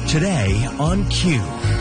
Today on Q.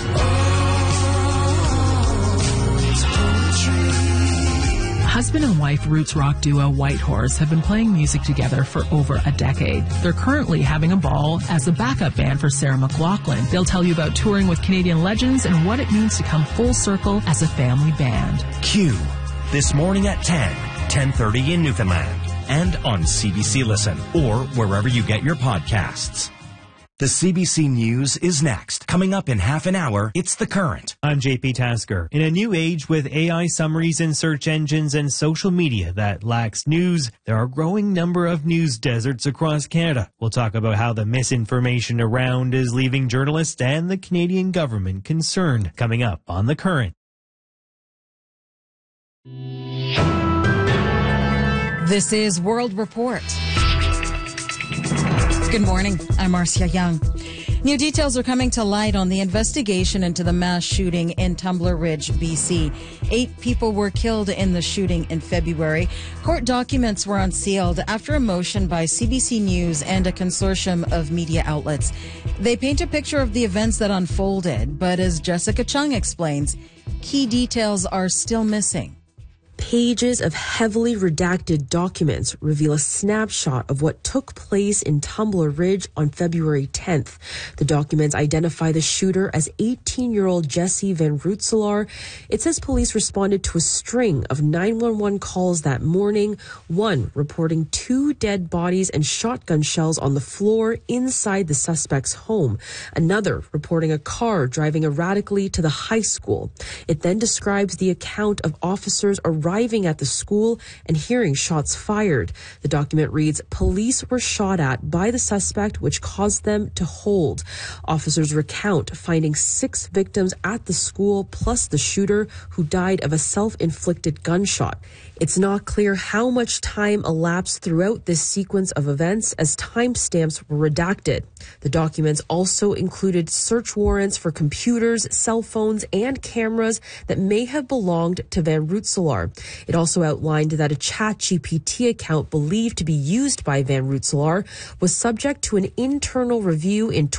Husband and wife roots rock duo Whitehorse have been playing music together for over a decade. They're currently having a ball as a backup band for Sarah McLachlan. They'll tell you about touring with Canadian legends and what it means to come full circle as a family band. Q. This morning at 10:30 in Newfoundland, and on CBC Listen, or wherever you get your podcasts. The CBC News is next. Coming up in half an hour, it's The Current. I'm JP Tasker. In a new age with AI summaries and search engines and social media that lacks news, there are a growing number of news deserts across Canada. We'll talk about how the misinformation around is leaving journalists and the Canadian government concerned. Coming up on The Current. This is World Report. Good morning. I'm Marcia Young. New details are coming to light on the investigation into the mass shooting in Tumbler Ridge, BC. 8 people were killed in the shooting in February. Court documents were unsealed after a motion by CBC News and a consortium of media outlets. They paint a picture of the events that unfolded, but as Jessica Chung explains, key details are still missing. Pages of heavily redacted documents reveal a snapshot of what took place in Tumbler Ridge on February 10th. The documents identify the shooter as 18-year-old Jesse Van Rootselaar. It says police responded to a string of 911 calls that morning, one reporting 2 dead bodies and shotgun shells on the floor inside the suspect's home, another reporting a car driving erratically to the high school. It then describes the account of officers arriving at the school and hearing shots fired. The document reads, police were shot at by the suspect, which caused them to hold. Officers recount finding 6 victims at the school, plus the shooter, who died of a self-inflicted gunshot. It's not clear how much time elapsed throughout this sequence of events, as timestamps were redacted. The documents also included search warrants for computers, cell phones, and cameras that may have belonged to Van Rootselaar. It also outlined that a ChatGPT account believed to be used by Van Rootselaar was subject to an internal review in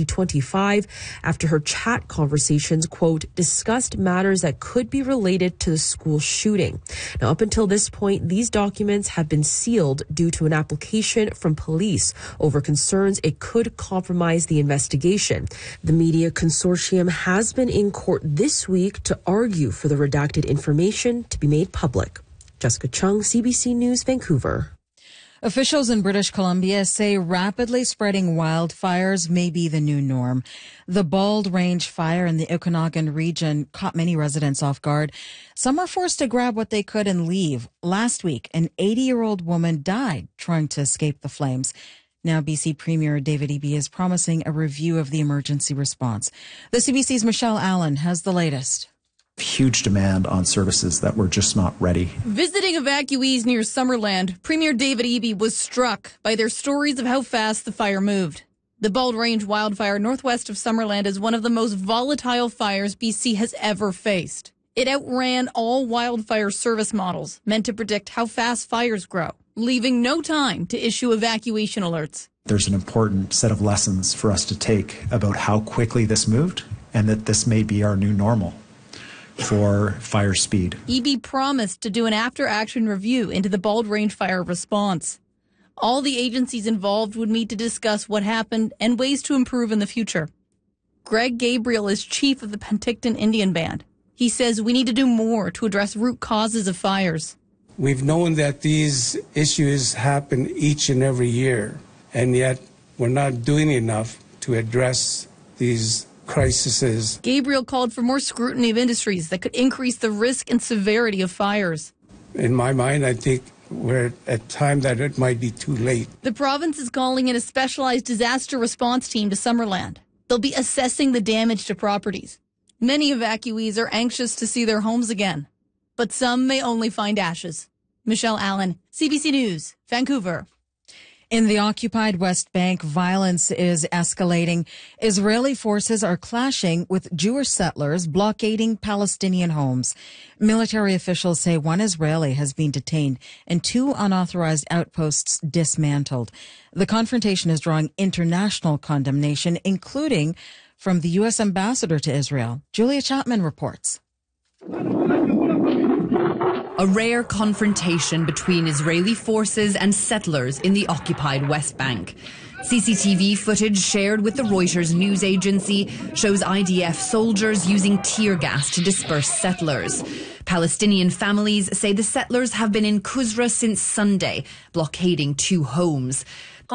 2025 after her chat conversations, quote, discussed matters that could be related to the school shooting. Now, up until this point, these documents have been sealed due to an application from police over concerns it could compromise the investigation. The media consortium has been in court this week to argue for the redacted information to be made public. Jessica Chung, CBC News, Vancouver. Officials in British Columbia say rapidly spreading wildfires may be the new norm. The Bald Range fire in the Okanagan region caught many residents off guard. Some are forced to grab what they could and leave. Last week, an 80-year-old woman died trying to escape the flames. Now, BC Premier David Eby is promising a review of the emergency response. The CBC's Michelle Allen has the latest. Huge demand on services that were just not ready. Visiting evacuees near Summerland, Premier David Eby was struck by their stories of how fast the fire moved. The Bald Range wildfire northwest of Summerland is one of the most volatile fires BC has ever faced. It outran all wildfire service models meant to predict how fast fires grow, leaving no time to issue evacuation alerts. There's an important set of lessons for us to take about how quickly this moved, and that this may be our new normal for fire speed. Eby promised to do an after-action review into the Bald Range fire response. All the agencies involved would meet to discuss what happened and ways to improve in the future. Greg Gabriel is chief of the Penticton Indian Band. He says we need to do more to address root causes of fires. We've known that these issues happen each and every year, and yet we're not doing enough to address these crises. Gabriel called for more scrutiny of industries that could increase the risk and severity of fires. In my mind, I think we're at time that it might be too late. The province is calling in a specialized disaster response team to Summerland. They'll be assessing the damage to properties. Many evacuees are anxious to see their homes again, but some may only find ashes. Michelle Allen, CBC News, Vancouver. In the occupied West Bank, violence is escalating. Israeli forces are clashing with Jewish settlers blockading Palestinian homes. Military officials say one Israeli has been detained and 2 unauthorized outposts dismantled. The confrontation is drawing international condemnation, including From the U.S. ambassador to Israel, Julia Chapman reports. A rare confrontation between Israeli forces and settlers in the occupied West Bank. CCTV footage shared with the Reuters news agency shows IDF soldiers using tear gas to disperse settlers. Palestinian families say the settlers have been in Qusra since Sunday, blockading 2 homes.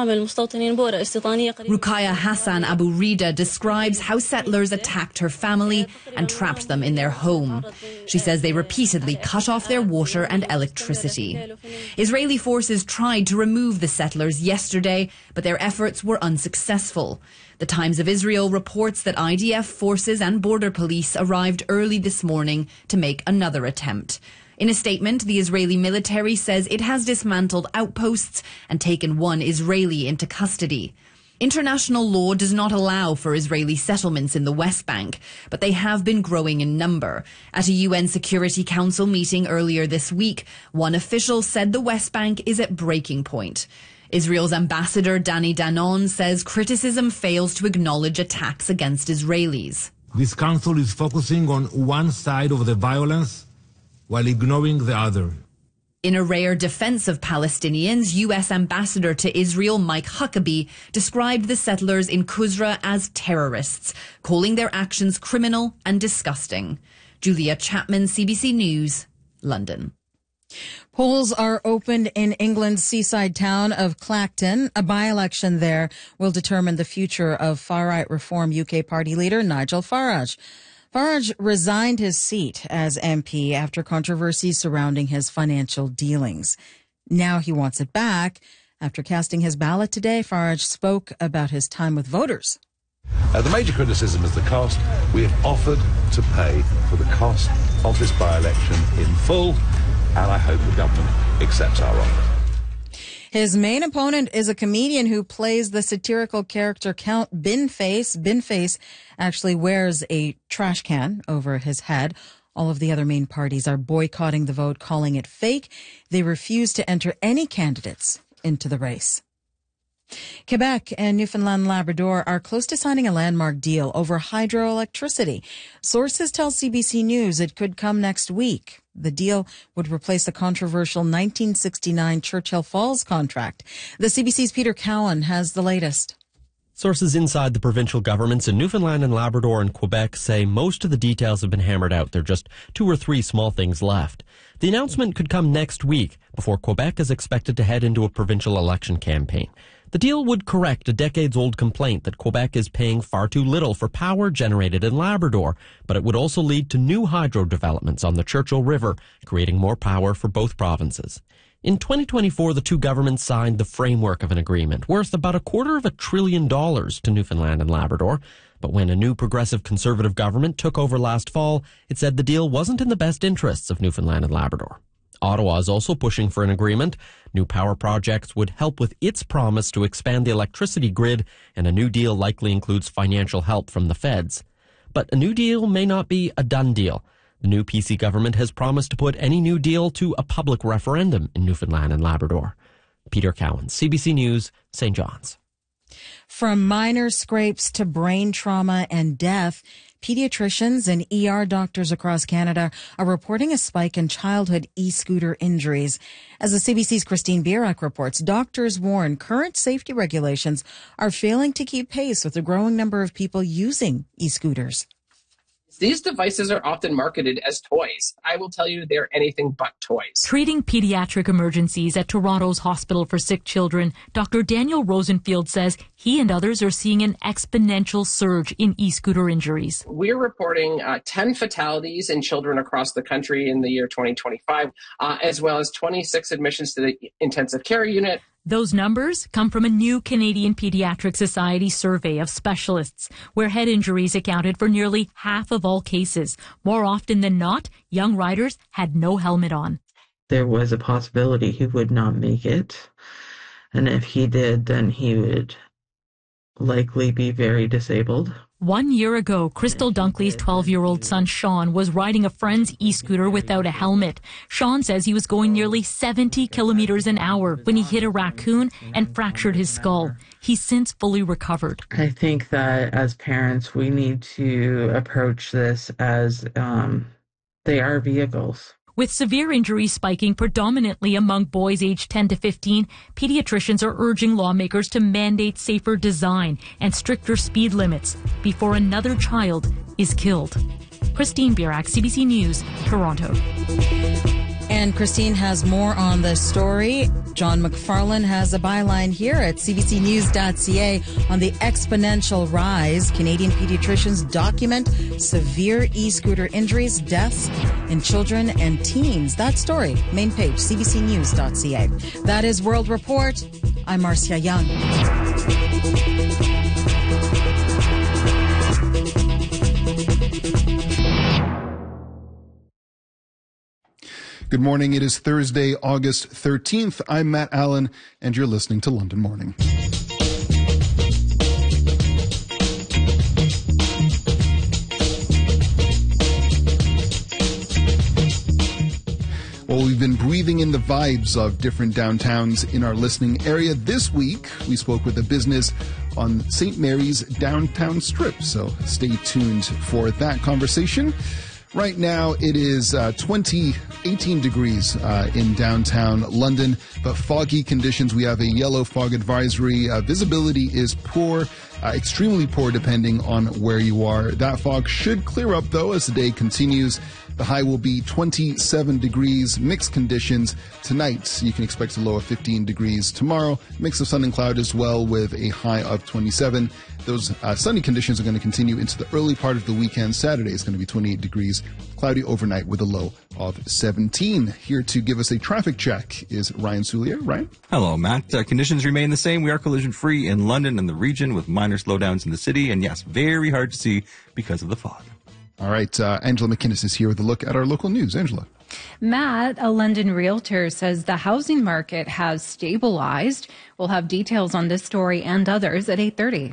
Ruqayya Hassan Abu Rida describes how settlers attacked her family and trapped them in their home. She says they repeatedly cut off their water and electricity. Israeli forces tried to remove the settlers yesterday, but their efforts were unsuccessful. The Times of Israel reports that IDF forces and border police arrived early this morning to make another attempt. In a statement, the Israeli military says it has dismantled outposts and taken 1 Israeli into custody. International law does not allow for Israeli settlements in the West Bank, but they have been growing in number. At a UN Security Council meeting earlier this week, one official said the West Bank is at breaking point. Israel's ambassador Danny Danon says criticism fails to acknowledge attacks against Israelis. This council is focusing on one side of the violence while ignoring the other. In a rare defense of Palestinians, U.S. Ambassador to Israel Mike Huckabee described the settlers in Qusra as terrorists, calling their actions criminal and disgusting. Julia Chapman, CBC News, London. Polls are opened in England's seaside town of Clacton. A by-election there will determine the future of far-right Reform UK party leader Nigel Farage. Farage resigned his seat as MP after controversies surrounding his financial dealings. Now he wants it back. After casting his ballot today, Farage spoke about his time with voters. The major criticism is the cost. We have offered to pay for the cost of this by-election in full, and I hope the government accepts our offer. His main opponent is a comedian who plays the satirical character Count Binface. Binface actually wears a trash can over his head. All of the other main parties are boycotting the vote, calling it fake. They refuse to enter any candidates into the race. Quebec and Newfoundland and Labrador are close to signing a landmark deal over hydroelectricity. Sources tell CBC News it could come next week. The deal would replace the controversial 1969 Churchill Falls contract. The CBC's Peter Cowan has the latest. Sources inside the provincial governments in Newfoundland and Labrador and Quebec say most of the details have been hammered out. There are just 2 or 3 small things left. The announcement could come next week before Quebec is expected to head into a provincial election campaign. The deal would correct a decades-old complaint that Quebec is paying far too little for power generated in Labrador, but it would also lead to new hydro developments on the Churchill River, creating more power for both provinces. In 2024, the 2 governments signed the framework of an agreement worth about $250 billion to Newfoundland and Labrador. But when a new progressive conservative government took over last fall, it said the deal wasn't in the best interests of Newfoundland and Labrador. Ottawa is also pushing for an agreement. New power projects would help with its promise to expand the electricity grid, and a new deal likely includes financial help from the feds. But a new deal may not be a done deal. The new PC government has promised to put any new deal to a public referendum in Newfoundland and Labrador. Peter Cowan, CBC News, St. John's. From minor scrapes to brain trauma and death, pediatricians and ER doctors across Canada are reporting a spike in childhood e-scooter injuries. As the CBC's Christine Bierak reports, doctors warn current safety regulations are failing to keep pace with the growing number of people using e-scooters. These devices are often marketed as toys. I will tell you they're anything but toys. Treating pediatric emergencies at Toronto's Hospital for Sick Children, Dr. Daniel Rosenfield says he and others are seeing an exponential surge in e-scooter injuries. We're reporting 10 fatalities in children across the country in the year 2025, as well as 26 admissions to the intensive care unit. Those numbers come from a new Canadian Pediatric Society survey of specialists, where head injuries accounted for nearly half of all cases. More often than not, young riders had no helmet on. There was a possibility he would not make it, and if he did, then he would likely be very disabled. 1 year ago, Crystal Dunkley's 12-year-old son, Sean, was riding a friend's e-scooter without a helmet. Sean says he was going nearly 70 kilometers an hour when he hit a raccoon and fractured his skull. He's since fully recovered. I think that as parents, we need to approach this as they are vehicles. With severe injuries spiking predominantly among boys aged 10 to 15, pediatricians are urging lawmakers to mandate safer design and stricter speed limits before another child is killed. Christine Burak, CBC News, Toronto. And Christine has more on the story. John McFarlane has a byline here at cbcnews.ca on the exponential rise. Canadian pediatricians document severe e-scooter injuries, deaths in children and teens. That story, main page, cbcnews.ca. That is World Report. I'm Marcia Young. Good morning. It is Thursday, August 13th. I'm Matt Allen, and you're listening to London Morning. Well, we've been breathing in the vibes of different downtowns in our listening area. This week, we spoke with a business on St. Mary's downtown strip, so stay tuned for that conversation. Right now, it is 18 degrees in downtown London, but foggy conditions. We have a yellow fog advisory. Visibility is poor, extremely poor depending on where you are. That fog should clear up, though, as the day continues. The high will be 27 degrees, mixed conditions. Tonight, you can expect a low of 15 degrees. Tomorrow, mix of sun and cloud as well with a high of 27. Those sunny conditions are going to continue into the early part of the weekend. Saturday is going to be 28 degrees, cloudy overnight with a low of 17. Here to give us a traffic check is Ryan Soulier. Ryan? Hello, Matt. Conditions remain the same. We are collision-free in London and the region with minor slowdowns in the city. And yes, very hard to see because of the fog. All right, Angela McInnes is here with a look at our local news. Angela. Matt, a London realtor, says the housing market has stabilized. We'll have details on this story and others at 8:30.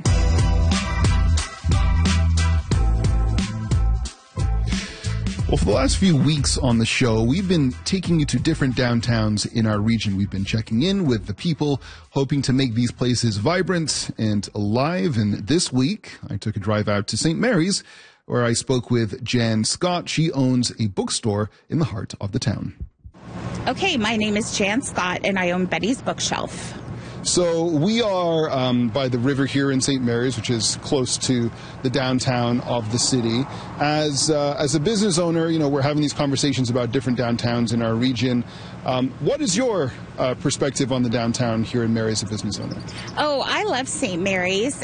Well, for the last few weeks on the show, we've been taking you to different downtowns in our region. We've been checking in with the people, hoping to make these places vibrant and alive. And this week, I took a drive out to St. Mary's, where I spoke with Jan Scott. She owns a bookstore in the heart of the town. Okay, my name is Jan Scott, and I own Betty's Bookshelf. So we are by the river here in St. Mary's, which is close to the downtown of the city. As a business owner, you know, we're having these conversations about different downtowns in our region. What is your perspective on the downtown here in Mary as a business owner? Oh, I love St. Mary's.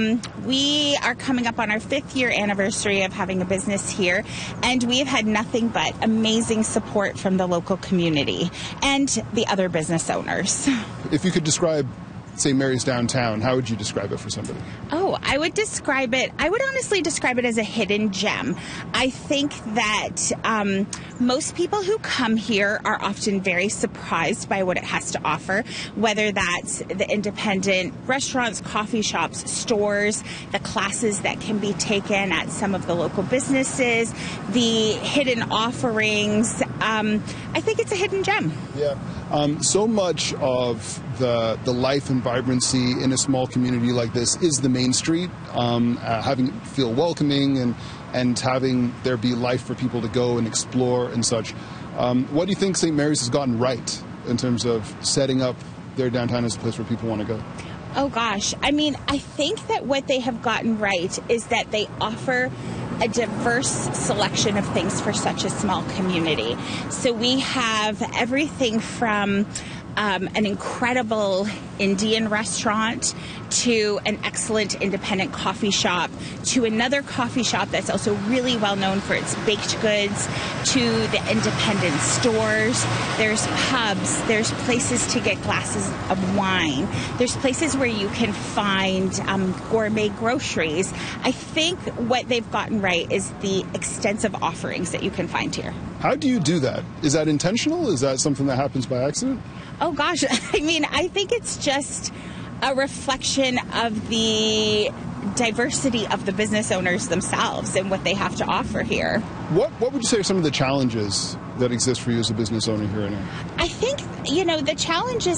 We are coming up on our 5th year anniversary of having a business here, and we have had nothing but amazing support from the local community and the other business owners. If you could describe St. Mary's downtown, how would you describe it for somebody? Oh, I would honestly describe it as a hidden gem. I think that most people who come here are often very surprised by what it has to offer, whether that's the independent restaurants, coffee shops, stores, the classes that can be taken at some of the local businesses, the hidden offerings. I think it's a hidden gem. Yeah. So much of the life and vibrancy in a small community like this is the main street, having it feel welcoming and having there be life for people to go and explore and such. What do you think St. Mary's has gotten right in terms of setting up their downtown as a place where people want to go? Oh, gosh. I mean, I think that what they have gotten right is that they offer a diverse selection of things for such a small community. So we have everything from an incredible Indian restaurant to an excellent independent coffee shop to another coffee shop that's also really well known for its baked goods to the independent stores. There's pubs. There's places to get glasses of wine. There's places where you can find gourmet groceries. I think what they've gotten right is the extensive offerings that you can find here. How do you do that? Is that intentional? Is that something that happens by accident? Oh, gosh. I mean, I think it's just a reflection of the diversity of the business owners themselves and what they have to offer here. What would you say are some of the challenges that exist for you as a business owner here right now? I think, the challenges